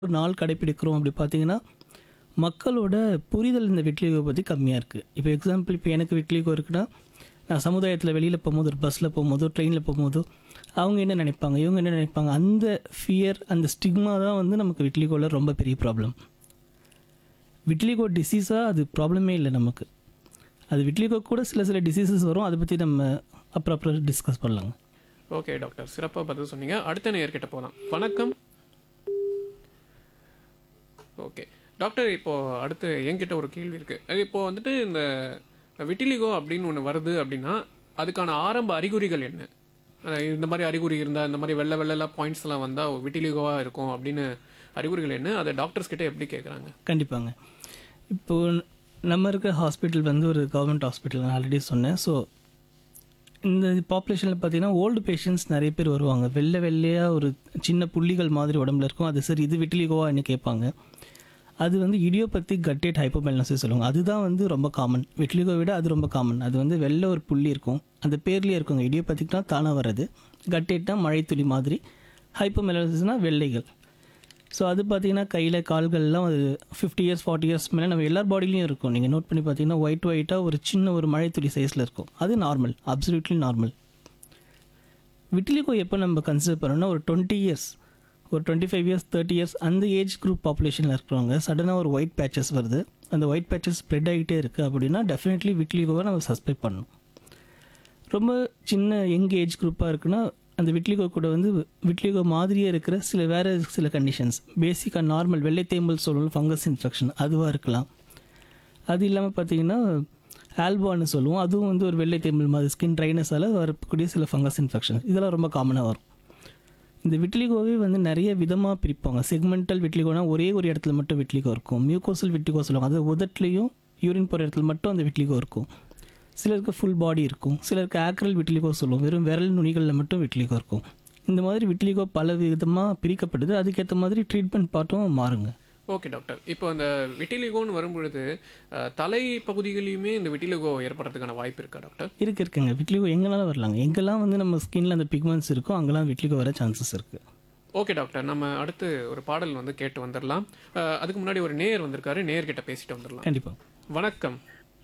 ஒரு நாள் கடைப்பிடிக்கிறோம் அப்படி பார்த்தீங்கன்னா, மக்களோட புரிதல் இந்த விட்லிகோ பத்தி கம்மியா இருக்கு. இப்போ எக்ஸாம்பிள் இப்போ எனக்கு விட்லிகோ இருக்குன்னா, நான் சமுதாயத்தில வெளியில போம்போது, ஒரு பஸ்ல போம்போதோ, ட்ரெயின்ல போம்போதோ, அவங்க என்ன நினைப்பாங்க? இவங்க என்ன நினைப்பாங்க? அந்த ஃபியர், அந்த ஸ்டிக்மா தான் வந்து நமக்கு விட்லிகோல ரொம்ப பெரிய ப்ராப்ளம். விட்லிகோ டிசீஸா அது ப்ராப்ளமே இல்ல நமக்கு. அது விட்லிகோ கூட சில சில டிசீசஸ் வரும். அத பத்தி நம்ம அப்புறம் டிஸ்கஸ் பண்ணலாங்க. ஓகே டாக்டர், சிறப்பாக பதில் சொன்னீங்க. அடுத்த நேயர்கிட்ட போகலாம். வணக்கம். ஓகே டாக்டர், இப்போ அடுத்து என்கிட்ட ஒரு கேள்வி இருக்கு. இப்போ வந்துட்டு இந்த விட்டிலிகோ அப்படின்னு ஒன்று வருது அப்படின்னா அதுக்கான ஆரம்ப அறிகுறிகள் என்ன? இந்த மாதிரி அறிகுறி இருந்தால், இந்த மாதிரி வெள்ளை வெள்ளெல்லாம் பாயிண்ட்ஸ்லாம் வந்தால் விட்டிலிகோவாக இருக்கும் அப்படின்னு அறிகுறிகள் என்ன? அதை டாக்டர்ஸ் கிட்ட எப்படி கேட்குறாங்க? கண்டிப்பாங்க. இப்போ நம்ம இருக்கிற ஹாஸ்பிட்டல் வந்து ஒரு கவர்மெண்ட் ஹாஸ்பிட்டல், நான் ஆல்ரெடி சொன்னேன். ஸோ இந்த பாப்புலேஷனில் பார்த்தீங்கன்னா ஓல்டு பேஷண்ட்ஸ் நிறைய பேர் வருவாங்க. வெள்ளை வெள்ளையாக ஒரு சின்ன புள்ளிகள் மாதிரி உடம்புல இருக்கும். அது சரி இது விட்டிலிகோவான்னு கேட்பாங்க. அது வந்து இடியோபத்திக் கட்டேட் ஹைப்போமெல்னோசிஸ் சொல்லுவாங்க. அதுதான் வந்து ரொம்ப காமன். விட்லிகோ விட அது ரொம்ப காமன். அது வந்து வெள்ளை ஒரு புள்ளி இருக்கும். அந்த பேர்லேயே இருக்குங்க. இடியோபத்திக்னா தானாக வர்றது, கட்டேட்னா மழைத்துளி மாதிரி, ஹைப்போமெல்னோசிஸ்னா வெள்ளைகள். ஸோ அது பார்த்தீங்கன்னா கையில் கால்கள்லாம் அது 50 இயர்ஸ் 40 இயர்ஸ் மேலே நம்ம எல்லார் பாடிலையும் இருக்கும். நீங்கள் நோட் பண்ணி பார்த்தீங்கன்னா ஒயிட்டாக ஒரு சின்ன ஒரு மழைத்துளி சைஸில் இருக்கும். அது நார்மல், அப்சல்யூட்லி நார்மல். விட்டிலிகோ எப்போ நம்ம கன்சிடர் பண்ணோம்னா ஒரு 20 இயர்ஸ், ஒரு 25 இயர்ஸ் 30 இயர்ஸ் அந்த ஏஜ் குரூப் பாப்புலேஷனில் இருக்கிறவங்க சடனாக ஒரு ஒயிட் பேச்சஸ் வருது, அந்த ஒயிட் பேச்சஸ் ஸ்ப்ரெட் ஆகிட்டே இருக்குது அப்படின்னா டெஃபினெட்லி விட்லிகோவை நம்ம சஸ்பெக்ட் பண்ணணும். ரொம்ப சின்ன யங் ஏஜ் குரூப்பாக இருக்குன்னா அந்த விட்லிகோ கூட வந்து விட்லிகோ மாதிரியே இருக்கிற சில கண்டிஷன்ஸ், பேசிக்காக நார்மல் வெள்ளை தேம்பல் சொல்லுவோம், ஃபங்கஸ் இன்ஃபெக்ஷன் அதுவாக இருக்கலாம். அது இல்லாமல் பார்த்தீங்கன்னா ஆல்பான்னு சொல்லுவோம், அதுவும் வந்து ஒரு வெள்ளை தேம்பல் மாதிரி ஸ்கின் ட்ரைனஸால் வரக்கூடிய சில ஃபங்கஸ் இன்ஃபெக்ஷன், இதெல்லாம் ரொம்ப காமனாக வரும். இந்த விட்லிகோவே வந்து நிறைய விதமாக பிரிப்பாங்க. செக்மெண்டல் விட்லிகோனா ஒரே ஒரு இடத்துல மட்டும் விட்லிகோ இருக்கும். மியூகோசல் விட்லிகோ சொல்லுவாங்க, அது உதட்லேயும் யூரின் போகிற இடத்துல மட்டும் அந்த விட்லிகோ இருக்கும். சிலருக்கு ஃபுல் பாடி இருக்கும். சிலருக்கு ஆக்ரல் விட்லிகோ சொல்லுவோம், வெறும் விரல் நுனிகளில் மட்டும் விட்லிகோ இருக்கும். இந்த மாதிரி விட்லிகோ பல விதமாக பிரிக்கப்படுது. அதுக்கேற்ற மாதிரி ட்ரீட்மெண்ட் பார்ட்டும் மாறுங்க. ஓகே டாக்டர், இப்போ அந்த விட்டிலிகோன்னு வரும்பொழுது தலை பகுதிகளையுமே இந்த விட்டிலிகோ ஏற்படுறதுக்கான வாய்ப்பு இருக்கா டாக்டர்? இருக்குங்க. விட்லிகோ எங்கெல்லாம் வரலாங்க. எங்கெல்லாம் வந்து நம்ம ஸ்கின்ல அந்த பிக்மெண்ட்ஸ் இருக்கோ அங்கெல்லாம் விட்லிகோ வர சான்சஸ் இருக்குது. ஓகே டாக்டர், நம்ம அடுத்து ஒரு பாடல் வந்து கேட்டு வந்துடலாம். அதுக்கு முன்னாடி ஒரு நேயர் வந்திருக்காரு, நேயர்கிட்ட பேசிட்டு வந்துடலாம். கண்டிப்பாக. வணக்கம்.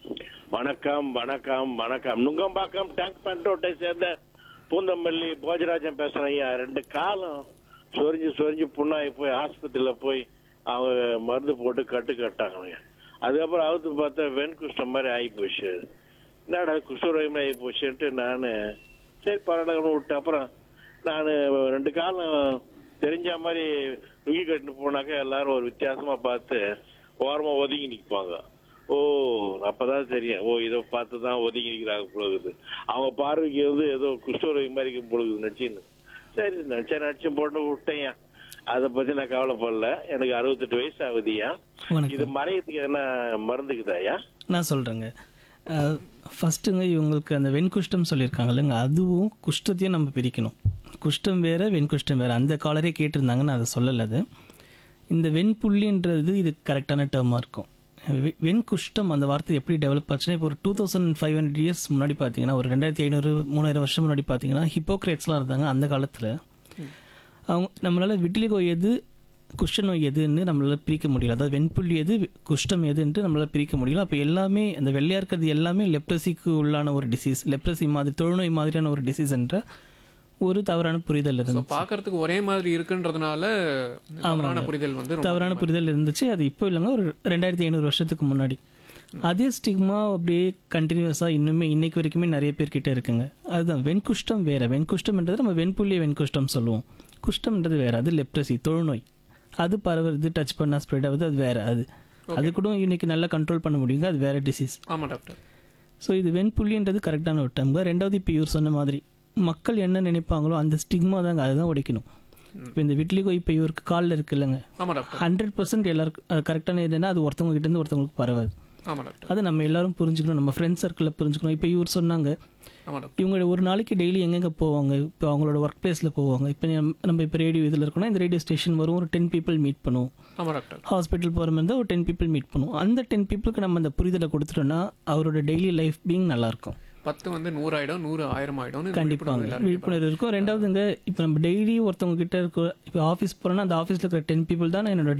வணக்கம் வணக்கம் வணக்கம். நுங்கம்பாக்கம் டேங்க் பண்டோட்டை சேர்ந்த பூந்தமல்லி போஜராஜன் பேசுறேன் ஐயா. 2 காலம் சொரிஞ்சு புண்ணாகி போய் ஆஸ்பத்திரியில போய் அவங்க மருந்து போட்டு கட்டாங்க. அதுக்கப்புறம் அவுத்து பார்த்தா வெண்குஷ்டம் மாதிரி ஆகி போச்சு. என்னடா குஷ்டரோகமே ஆகி போச்சுன்ட்டு நான் சரி பரவாயில்ல விட்டேன். அப்புறம் நான் 2 காலம் தெரிஞ்ச மாதிரி நுங்கி கட்டிட்டு போனாக்கா எல்லாரும் ஒரு வித்தியாசமா பார்த்து ஓரமா ஒதுங்கி நிற்பாங்க. ஓ அப்பதான் தெரியும், ஓ இதை பார்த்து தான் ஒதுங்கி நிற்கிறாங்க பொழுது. அவங்க பார்வைக்கு வந்து ஏதோ குஷ்டரோகி மாதிரி இருக்கும் பொழுது நினைச்சின்னு சரி நடிச்சு போட்டு விட்டேன். அதை பத்தி நான் கவலைப்படல. எனக்கு 68 வயசு ஆகுதுயா. இது மறையத்துக்கு என்ன மருந்துக்குதாயா? நான் சொல்கிறேங்க. ஃபஸ்ட்டுங்க இவங்களுக்கு அந்த வெண்குஷ்டம் சொல்லியிருக்காங்க இல்லைங்க, அதுவும் குஷ்டத்தையும் நம்ம பிரிக்கணும். குஷ்டம் வேறு வெண்குஷ்டம் வேறு. அந்த காலரே கேட்டிருந்தாங்க, நான் அதை சொல்லலை. அது இந்த வெண்புள்ளின்றது இது கரெக்டான டேர்மாக இருக்கும். வெண்குஷ்டம் அந்த வார்த்தை எப்படி டெவலப் ஆச்சுன்னா, இப்போ ஒரு 2500 இயர்ஸ் முன்னாடி பார்த்தீங்கன்னா, ஒரு 2500-3000 வருஷம் முன்னாடி பார்த்தீங்கன்னா ஹிப்போக்ரேட்ஸ்லாம் இருந்தாங்க. அந்த காலத்தில் அவங்க நம்மளால் விட்டிலிகோ எது குஷ்ட நோய் எதுன்னு நம்மளால் பிரிக்க முடியல. அதாவது வெண்புள்ளி எது குஷ்டம் எதுன்ட்டு நம்மளால் பிரிக்க முடியல. அப்போ எல்லாமே அந்த வெள்ளையாக இருக்கிறது எல்லாமே லெப்ரஸிக்கு உள்ளான ஒரு டிசீஸ், லெப்ரஸி மாதிரி தொழுநோய் மாதிரியான ஒரு டிசீஸ் என்ற ஒரு தவறான புரிதல் இருந்துச்சு. பார்க்கறதுக்கு ஒரே மாதிரி இருக்குன்றதுனால தவறான புரிதல் வந்து தவறான புரிதல் இருந்துச்சு. அது இப்போ இல்லைங்க, ஒரு 2500 வருஷத்துக்கு முன்னாடி. அதே ஸ்டிக்மா அப்படியே கண்டினியூஸாக இன்னுமே இன்னைக்கு வரைக்குமே நிறைய பேர்கிட்ட இருக்குங்க. அதுதான் வெண்குஷ்டம் வேற. வெண்குஷ்டம்ன்றது நம்ம வெண்புள்ளியை வெண்குஷ்டம் சொல்லுவோம். குஷ்டம்ன்றது வேற, அது லெப்ரஸி தொழுநோய். அது பரவுறது, டச் பண்ணால் ஸ்ப்ரெட் ஆகுது, அது வேற. அது கூட இன்னைக்கு நல்லா கண்ட்ரோல் பண்ண முடியுங்க, அது வேற டிசீஸ். ஆமாம் டாக்டர். ஸோ இது வெண்புள்ளின்றது கரெக்டான ஒரு டேர்ம். ரெண்டாவது இப்போ இவர் சொன்ன மாதிரி மக்கள் என்ன நினைப்பாங்களோ அந்த ஸ்டிக்மா தாங்க, அதுதான் உடைக்கணும். இப்போ இந்த விட்லிகோ இப்போ இவருக்கு காலில் இருக்கு இல்லைங்க, 100% எல்லாருக்கும் கரெக்டான இதுன்னா அது ஒருத்தவங்க கிட்டேருந்து ஒருத்தவங்களுக்கு பரவாது. அதை நம்ம எல்லாரும் புரிஞ்சுக்கணும், நம்ம ஃப்ரெண்ட்ஸ் சர்க்கிளில் புரிஞ்சுக்கணும். இப்போ இவர் சொன்னாங்க இவங்க ஒரு நாளைக்கு டெய்லி எங்கெங்கே போவாங்க, இப்போ அவங்களோட ஒர்க் பிளேஸில் போவாங்க. இப்போ நம்ம இப்போ ரேடியோ இதில் இருக்கணும், இந்த ரேடியோ ஸ்டேஷன் வரும், ஒரு 10 பீப்புள் மீட் பண்ணுவோம். ஹாஸ்பிட்டல் போகிற மாதிரி இருந்தால் ஒரு 10 பீப்புள் மீட் பண்ணுவோம். அந்த 10 பீப்புளுக்கு நம்ம அந்த புரிதலை கொடுத்துட்டோம்னா அவரோட டெய்லி லைஃப் பீயிங் நல்லாயிருக்கும். 10 வந்து 100 ஆயிடும், 100 1000 ஆயிடும். கண்டிப்பாங்க விழிப்புணர்வு இருக்கும். ரெண்டாவதுங்க, இப்போ நம்ம டெய்லி ஒருத்தவங்க கிட்ட இருக்க, இப்போ ஆஃபீஸ் போகிறோன்னா அந்த ஆஃபீஸில் இருக்கிற 10 பீப்புள் தான் என்னோட